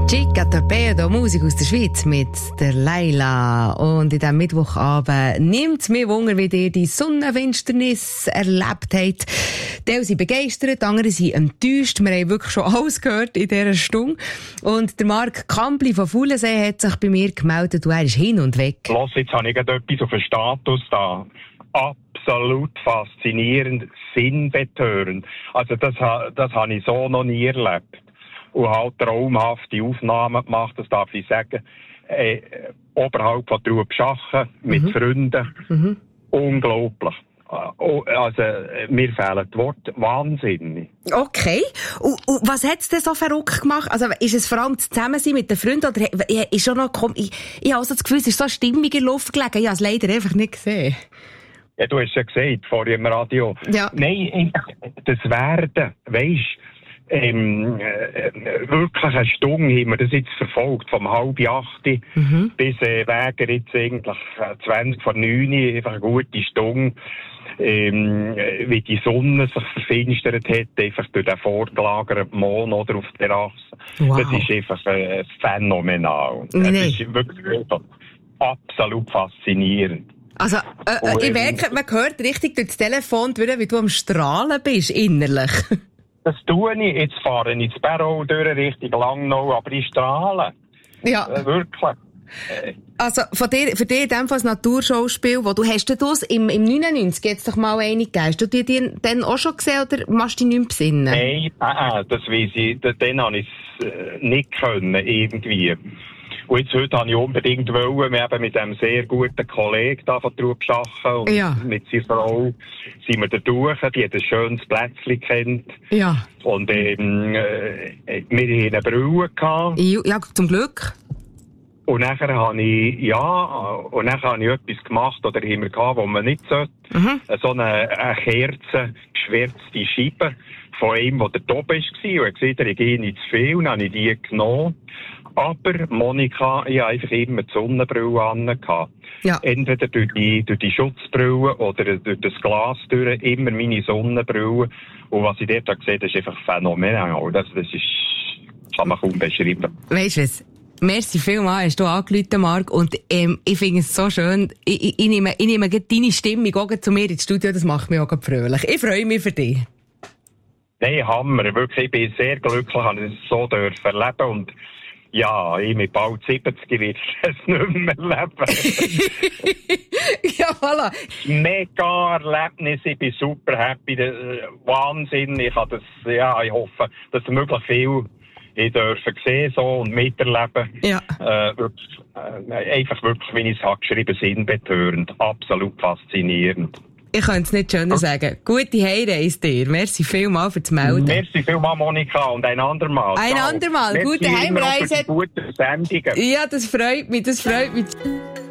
Chica Torpedo, Musik aus der Schweiz mit der Laila. Und in diesem Mittwochabend nimmt es mich Wunder, wie ihr die Sonnenfinsternis erlebt habt. Teil sind begeistert, andere sind enttäuscht. Wir haben wirklich schon alles gehört in dieser Stunde. Und der Marc Kampli von Faulensee hat sich bei mir gemeldet, du ist hin und weg. Los, jetzt habe ich gerade etwas auf den Status da. Absolut faszinierend, sinnbetörend. Also das habe ich so noch nie erlebt. Und halt traumhafte Aufnahmen gemacht, das darf ich sagen. Oberhalb von Trubschachen, mit Freunden. Unglaublich. Also, mir fehlen die Worte. Wahnsinnig. Okay. Und was hat es denn so verrückt gemacht? Also, ist es vor allem das Zusammensein mit den Freunden? Oder ist schon noch, ich habe also das Gefühl, es ist so stimmig in der Luft gelegen. Ich habe es leider einfach nicht gesehen. Ja, du hast ja gesagt, vorher im Radio. Ja. Nein, das Werden, weisst, wirklich eine Stunde haben wir das jetzt verfolgt, vom 7:30 bis Wäger jetzt eigentlich 8:20, einfach eine gute Stunde, wie die Sonne sich verfinstert hat, einfach durch den vorgelagerten Mond oder auf der Terrasse. Wow. Das ist einfach phänomenal. Nee. Das ist wirklich absolut faszinierend. Also, ich merke, man hört richtig durch das Telefon, wie du am Strahlen bist, innerlich. Das tue ich. Jetzt fahre ich ins Barrow durch Richtung Langnau, aber ich strahle. Ja. Wirklich. Also, für dich in dem Fall das Naturschauspiel, wo du hast das im 99 jetzt doch mal eine gegeben. Hast du die dann auch schon gesehen oder machst du dich nicht mehr besinnen? Nein, das weiss ich. Dann habe ich es nicht können, irgendwie. Und jetzt heute habe ich unbedingt wollen, wir haben mit einem sehr guten Kollegen da von Trubschachen und mit seiner Frau sind wir da durch, die hat ein schönes Plätzchen kennt. Ja. Und wir hatten eine Brille gehabt. Ja, zum Glück. Und nachher habe ich etwas gemacht, oder haben wir gehabt, wo man nicht sollte. So eine Kerze, geschwärzte Scheibe von einem, der da oben war. Und er gesagt, ich gehe nicht zu viel. Dann habe ich die genommen. Aber, Monika, ich habe einfach immer die Sonnenbrille an. Ja. Entweder durch die Schutzbrille oder durch das Glas durch, immer meine Sonnenbrille. Und was ich dort gesehen habe, ist einfach phänomenal. Das kann man kaum beschreiben. Weisst du was? Merci vielmals, hast du angerufen, Marc. Und ich finde es so schön. Ich nehme deine Stimmung auch zu mir ins Studio, das macht mich auch fröhlich. Ich freue mich für dich. Nein, Hammer. Wirklich, ich bin sehr glücklich, dass ich es so erleben und ja, ich mit bald 70 will es nicht mehr erleben. Ja, voilà. Mega Erlebnis, ich bin super happy. Wahnsinn, ich hoffe, dass möglichst viel ich dürfen sehen so und miterleben. Ja. Einfach wirklich, wie ich es habe geschrieben, sinnbetörend. Absolut faszinierend. Ich könnte es nicht schöner sagen. Gute Heimreise dir. Merci vielmals für das Melden. Merci vielmals, Monika, und ein andermal. Ein andermal. Gute Heimreise. Gute Sendungen. Ja, das freut mich.